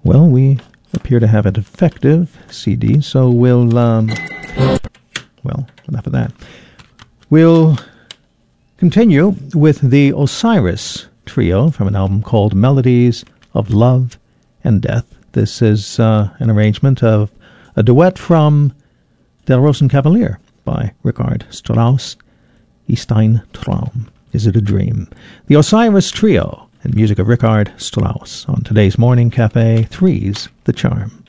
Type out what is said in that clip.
Well, we appear to have a defective CD, so we'll, enough of that. We'll continue with the Osiris Trio from an album called Melodies of Love and Death. This is an arrangement of a duet from Der Rosenkavalier by Richard Strauss, Ist ein Traum, Is It a Dream? The Osiris Trio and music of Richard Strauss on today's Morning Cafe, Three's the Charm.